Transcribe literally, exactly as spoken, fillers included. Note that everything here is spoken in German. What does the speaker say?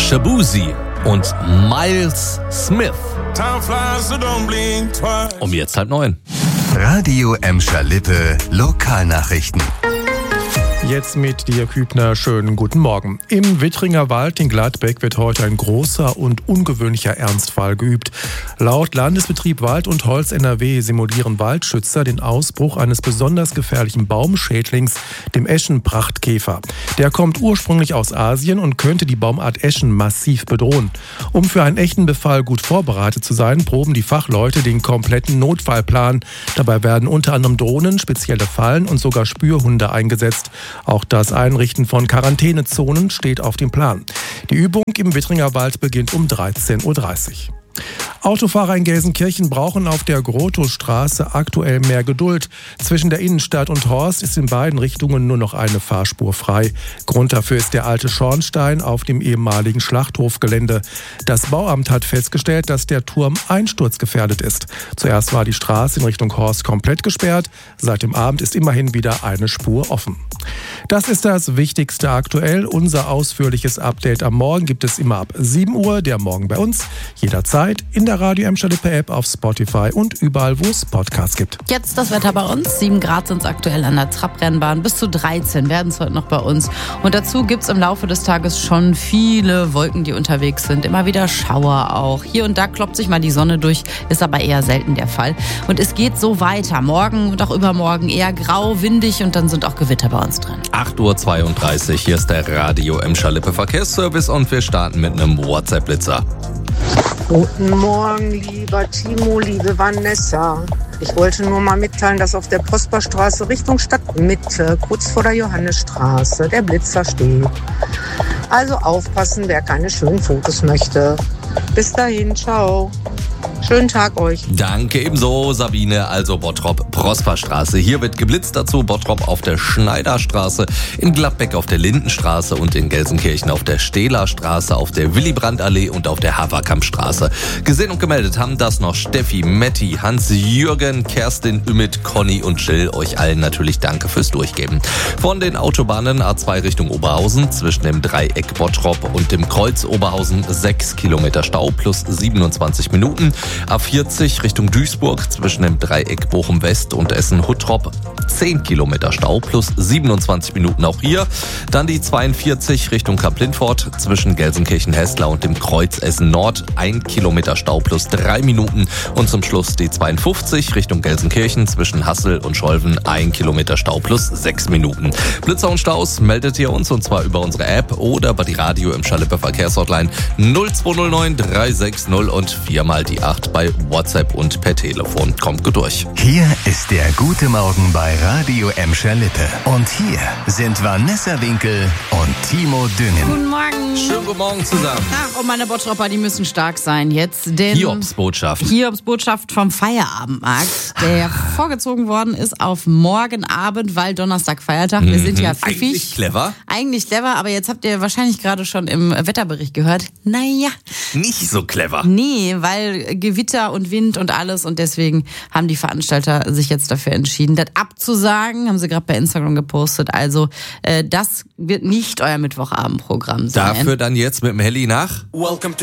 Shabuzi und Miles Smith. Um jetzt halb neun. Radio Emscher Lippe Lokalnachrichten. Jetzt mit dir, Kübner. Schönen guten Morgen. Im Wittringer Wald in Gladbeck wird heute ein großer und ungewöhnlicher Ernstfall geübt. Laut Landesbetrieb Wald und Holz N R W simulieren Waldschützer den Ausbruch eines besonders gefährlichen Baumschädlings, dem Eschenprachtkäfer. Der kommt ursprünglich aus Asien und könnte die Baumart Eschen massiv bedrohen. Um für einen echten Befall gut vorbereitet zu sein, proben die Fachleute den kompletten Notfallplan. Dabei werden unter anderem Drohnen, spezielle Fallen und sogar Spürhunde eingesetzt. Auch das Einrichten von Quarantänezonen steht auf dem Plan. Die Übung im Wittringer Wald beginnt um dreizehn Uhr dreißig. Autofahrer in Gelsenkirchen brauchen auf der Grotowstraße aktuell mehr Geduld. Zwischen der Innenstadt und Horst ist in beiden Richtungen nur noch eine Fahrspur frei. Grund dafür ist der alte Schornstein auf dem ehemaligen Schlachthofgelände. Das Bauamt hat festgestellt, dass der Turm einsturzgefährdet ist. Zuerst war die Straße in Richtung Horst komplett gesperrt. Seit dem Abend ist immerhin wieder eine Spur offen. Das ist das Wichtigste aktuell. Unser ausführliches Update am Morgen gibt es immer ab sieben Uhr. Der Morgen bei uns jederzeit in der Radio Emscher Lippe App, auf Spotify und überall, wo es Podcasts gibt. Jetzt das Wetter bei uns. sieben Grad sind es aktuell an der Trabrennbahn. Bis zu dreizehn werden es heute noch bei uns. Und dazu gibt es im Laufe des Tages schon viele Wolken, die unterwegs sind. Immer wieder Schauer auch. Hier und da kloppt sich mal die Sonne durch, ist aber eher selten der Fall. Und es geht so weiter. Morgen und auch übermorgen eher grau, windig und dann sind auch Gewitter bei uns drin. acht Uhr zweiunddreißig, hier ist der Radio Emscher Lippe Verkehrsservice und wir starten mit einem WhatsApp-Blitzer. Guten Morgen, lieber Timo, liebe Vanessa. Ich wollte nur mal mitteilen, dass auf der Prosperstraße Richtung Stadtmitte, kurz vor der Johannesstraße, der Blitzer steht. Also aufpassen, wer keine schönen Fotos möchte. Bis dahin, ciao. Schönen Tag euch. Danke ebenso, Sabine. Also Bottrop, Prosperstraße. Hier wird geblitzt, dazu Bottrop auf der Schneiderstraße, in Gladbeck auf der Lindenstraße und in Gelsenkirchen auf der Stehlerstraße, auf der Willy-Brandt-Allee und auf der Haverkampstraße. Gesehen und gemeldet haben das noch Steffi, Matti, Hans-Jürgen, Kerstin, Ümit, Conny und Jill. Euch allen natürlich danke fürs Durchgeben. Von den Autobahnen A zwei Richtung Oberhausen zwischen dem Dreieck Bottrop und dem Kreuz Oberhausen sechs Kilometer Stau plus siebenundzwanzig Minuten. A vierzig Richtung Duisburg zwischen dem Dreieck Bochum West und Essen-Huttrop zehn Kilometer Stau plus siebenundzwanzig Minuten auch hier. Dann die zweiundvierzig Richtung Kamp-Lintfort zwischen Gelsenkirchen-Hessler und dem Kreuz Essen-Nord ein Kilometer Stau plus drei Minuten. Und zum Schluss die zweiundfünfzig Richtung Gelsenkirchen zwischen Hassel und Scholven ein Kilometer Stau plus sechs Minuten. Blitzer und Staus meldet ihr uns und zwar über unsere App oder bei die Radio Emscher Lippe Verkehrshotline null zwei null neun drei sechs null und viermal die acht bei WhatsApp und per Telefon. Kommt gut durch. Hier ist der gute Morgen bei Radio Emscher Lippe. Und hier sind Vanessa Winkel und Timo Düngen. Guten Morgen. Schönen guten Morgen zusammen. Ach, und meine Bottropper, die müssen stark sein jetzt, denn Hiobsbotschaft. Hiobsbotschaft vom Feierabendmarkt, der vorgezogen worden ist auf morgen Abend, weil Donnerstag Feiertag. Wir sind ja pfiffig. Eigentlich clever. Eigentlich clever, aber jetzt habt ihr wahrscheinlich gerade schon im Wetterbericht gehört. Naja. Nicht so clever. Nee, weil Gewitter und Wind und alles und deswegen haben die Veranstalter sich jetzt dafür entschieden, das abzusagen, haben sie gerade bei Instagram gepostet. Also äh, das wird nicht euer Mittwochabendprogramm sein. Dafür dann jetzt mit dem Heli nach? Welcome to